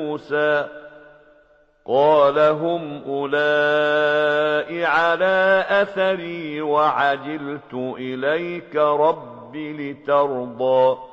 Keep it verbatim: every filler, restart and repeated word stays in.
موسى قال هم أولئك على أثري وعجلت إليك رب لترضى